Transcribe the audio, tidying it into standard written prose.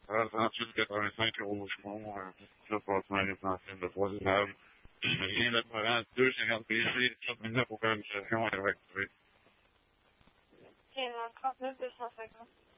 38,85 Rosemont, ça passe résidentiel de 3 immeubles. Rien d'apparent, 2,50 PC, 7 minutes pour faire une session, elle va activer. C'est dans 39 250.